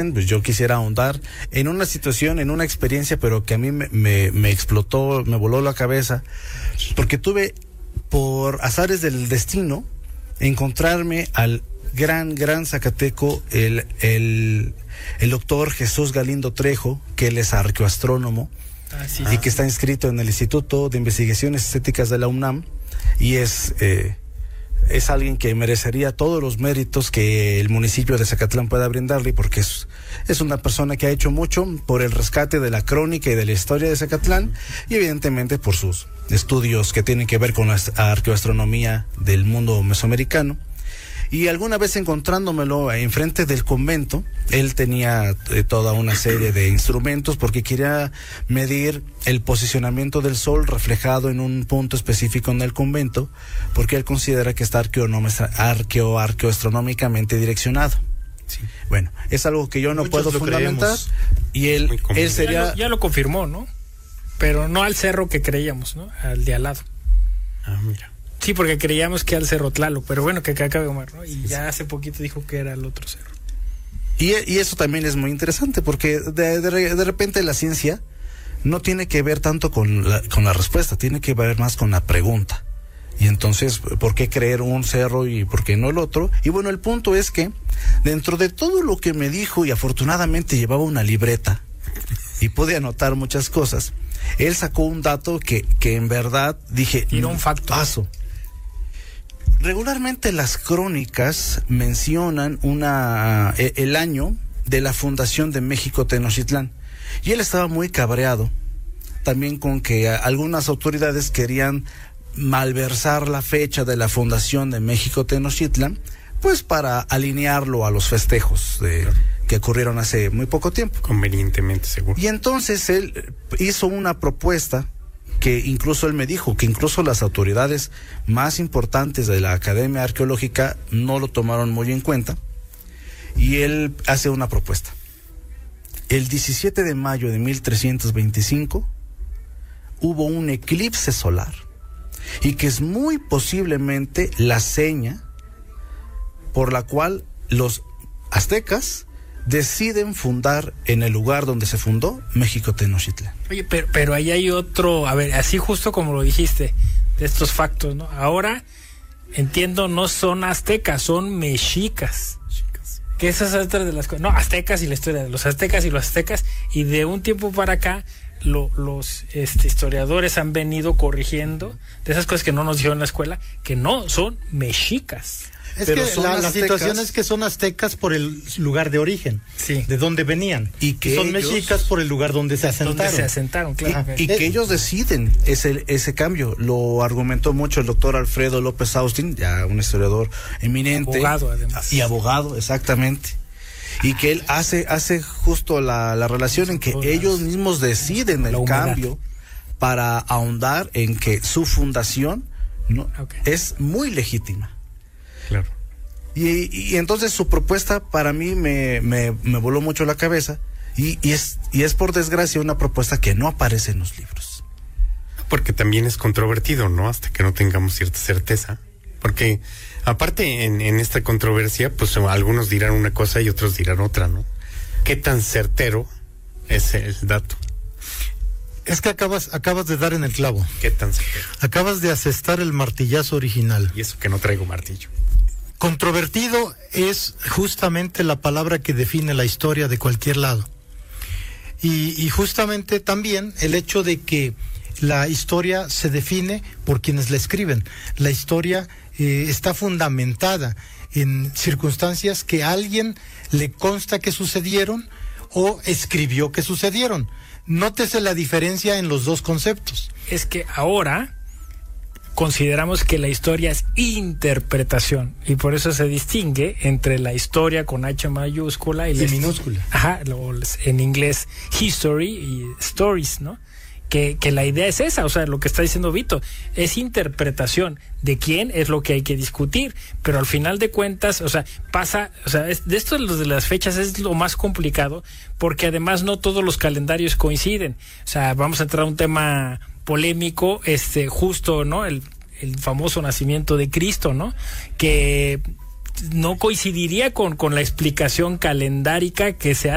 Zacatlán, pues yo quisiera ahondar en una situación, en una experiencia, pero que a mí me explotó, me voló la cabeza, porque tuve, por azares del destino, encontrarme al gran zacateco, el doctor Jesús Galindo Trejo, que él es arqueoastrónomo, y que está inscrito en el Instituto de Investigaciones Estéticas de la UNAM, y es alguien que merecería todos los méritos que el municipio de Zacatlán pueda brindarle, porque es una persona que ha hecho mucho por el rescate de la crónica y de la historia de Zacatlán, y evidentemente por sus estudios que tienen que ver con la arqueoastronomía del mundo mesoamericano. Y alguna vez encontrándomelo enfrente del convento, él tenía toda una serie de instrumentos porque quería medir el posicionamiento del sol reflejado en un punto específico en el convento, porque él considera que está arqueoastronómicamente direccionado. Sí. Bueno, es algo que yo no puedo fundamentar, y él sería... Ya lo confirmó, ¿no? Pero no al cerro que creíamos, ¿no? Al de al lado. Mira. Sí, porque creíamos que era el Cerro Tlaloc, pero bueno, que acá acabe Omar, ¿no? Y ya hace poquito dijo que era el otro cerro. Y eso también es muy interesante, porque de repente la ciencia no tiene que ver tanto con la respuesta, tiene que ver más con la pregunta. Y entonces, ¿por qué creer un cerro y por qué no el otro? Y bueno, el punto es que dentro de todo lo que me dijo, y afortunadamente llevaba una libreta y pude anotar muchas cosas, él sacó un dato que en verdad dije... Era un facto. Regularmente las crónicas mencionan el año de la fundación de México Tenochtitlán, y él estaba muy cabreado también con que algunas autoridades querían malversar la fecha de la fundación de México Tenochtitlán, pues para alinearlo a los festejos que ocurrieron hace muy poco tiempo. Convenientemente, seguro. Y entonces él hizo una propuesta que incluso él me dijo que incluso las autoridades más importantes de la Academia Arqueológica no lo tomaron muy en cuenta, y él hace una propuesta. El 17 de mayo de 1325 hubo un eclipse solar, y que es muy posiblemente la seña por la cual los aztecas deciden fundar en el lugar donde se fundó México Tenochtitlán. Oye, pero ahí hay otro, a ver, así justo como lo dijiste, de estos factos, ¿no? Ahora, entiendo, no son aztecas, son mexicas. Que esas es otra de las cosas. No, aztecas y la historia de los aztecas y los aztecas, y de un tiempo para acá los historiadores han venido corrigiendo de esas cosas que no nos dijeron en la escuela, que no, son mexicas. Es pero que la situación es que son aztecas por el lugar de origen, sí, de donde venían, y que son mexicas por el lugar donde se asentaron. Claro. Y que ellos deciden ese cambio. Lo argumentó mucho el doctor Alfredo López Austin, ya un historiador eminente. Abogado, además. Y abogado, exactamente. Y que él hace justo la relación en que ellos mismos deciden el cambio para ahondar en que su fundación es muy legítima. Claro. Y entonces su propuesta para mí me voló mucho la cabeza, y es por desgracia una propuesta que no aparece en los libros. Porque también es controvertido, ¿no? Hasta que no tengamos cierta certeza. Porque aparte en esta controversia, pues algunos dirán una cosa y otros dirán otra, ¿no? ¿Qué tan certero es el dato? Es que acabas de dar en el clavo. ¿Qué tan certero? Acabas de asestar el martillazo original. Y eso que no traigo martillo. Controvertido es justamente la palabra que define la historia de cualquier lado. Y justamente también el hecho de que la historia se define por quienes la escriben. La historia está fundamentada en circunstancias que a alguien le consta que sucedieron o escribió que sucedieron. Nótese la diferencia en los dos conceptos. Es que ahora consideramos que la historia es interpretación, y por eso se distingue entre la historia con H mayúscula y minúscula. Ajá, en inglés history y stories, ¿no? Que la idea es esa, o sea, lo que está diciendo Vito, es interpretación. ¿De quién? Es lo que hay que discutir, pero al final de cuentas, o sea, de esto de las fechas es lo más complicado, porque además no todos los calendarios coinciden. O sea, vamos a entrar a un tema polémico, justo, ¿no? El famoso nacimiento de Cristo, ¿no? Que no coincidiría con la explicación calendárica que se hace